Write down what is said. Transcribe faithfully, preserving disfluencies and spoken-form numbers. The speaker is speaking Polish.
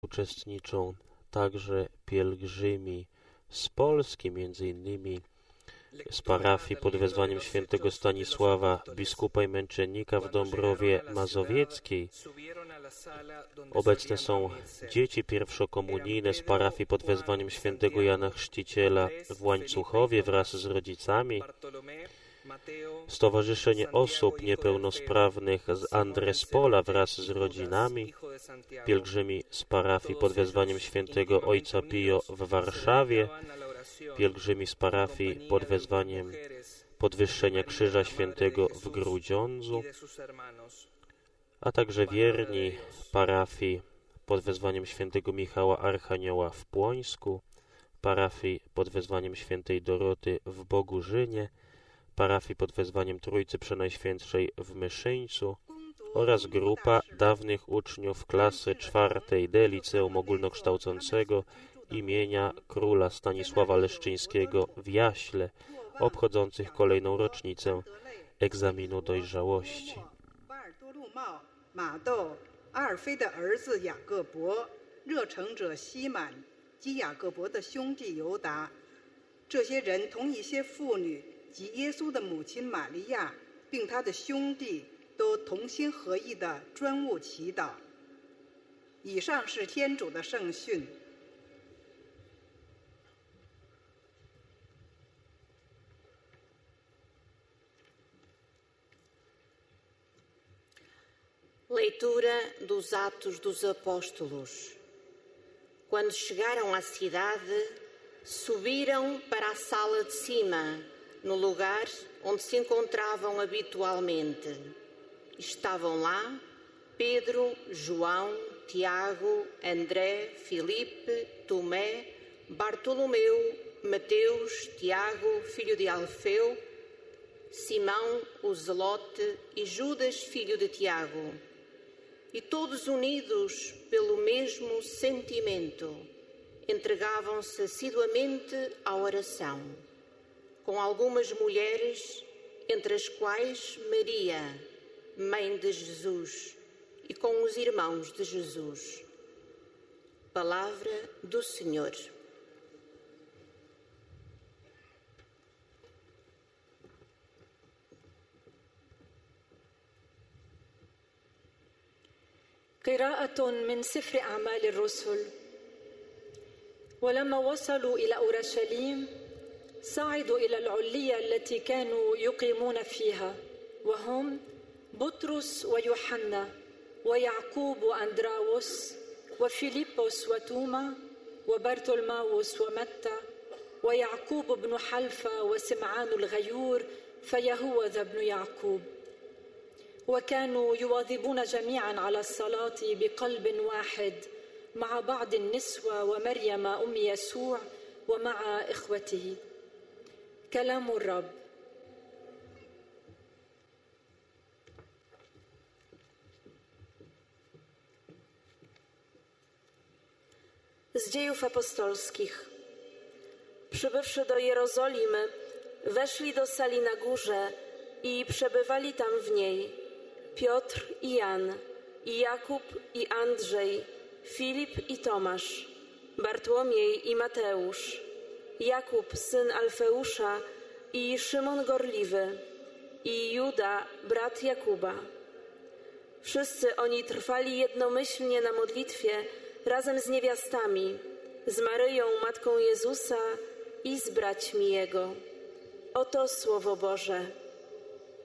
Uczestniczą także pielgrzymi z Polski, między innymi z parafii pod wezwaniem świętego Stanisława, biskupa i męczennika w Dąbrowie Mazowieckiej. Obecne są dzieci pierwszokomunijne z parafii pod wezwaniem świętego Jana Chrzciciela w Łańcuchowie wraz z rodzicami. Stowarzyszenie Osób Niepełnosprawnych z Andrespola wraz z rodzinami, pielgrzymi z parafii pod wezwaniem świętego Ojca Pio w Warszawie, pielgrzymi z parafii pod wezwaniem Podwyższenia Krzyża Świętego w Grudziądzu, a także wierni parafii pod wezwaniem świętego Michała Archanioła w Płońsku, parafii pod wezwaniem świętej Doroty w Bogórzynie, parafii pod wezwaniem Trójcy Przenajświętszej w Myszyńcu oraz grupa dawnych uczniów klasy czwartej D Liceum Ogólnokształcącego imienia króla Stanisława Leszczyńskiego w Jaśle, obchodzących kolejną rocznicę egzaminu dojrzałości. Leitura dos Atos dos Apóstolos. Quando chegaram à cidade, subiram para a sala de cima, no lugar onde se encontravam habitualmente. Estavam lá Pedro, João, Tiago, André, Filipe, Tomé, Bartolomeu, Mateus, Tiago, filho de Alfeu, Simão, o Zelote e Judas, filho de Tiago. E todos unidos pelo mesmo sentimento, entregavam-se assiduamente à oração, com algumas mulheres, entre as quais Maria, mãe de Jesus, e com os irmãos de Jesus. Palavra do Senhor. قراءة من سفر أعمال الرسل. ولما وصلوا إلى أورشليم صعدوا إلى العلية التي كانوا يقيمون فيها، وهم بطرس ويوحنا ويعقوب وأندراوس وفيليبوس وتوما وبرتولماوس ومتى ويعقوب بن حلفة وسمعان الغيور فيهوذا بن يعقوب. وكانوا يواظبون جميعا على الصلاة بقلب واحد مع بعض النسوة ومريم أم يسوع ومع إخوته. كلام الرب. Z Dziejów Apostolskich. Przybywszy do Jerozolimy, weszli do sali na górze i przebywali tam w niej Piotr i Jan, i Jakub i Andrzej, Filip i Tomasz, Bartłomiej i Mateusz, Jakub syn Alfeusza i Szymon Gorliwy, i Juda, brat Jakuba. Wszyscy oni trwali jednomyślnie na modlitwie razem z niewiastami, z Maryją, matką Jezusa i z braćmi Jego. Oto Słowo Boże.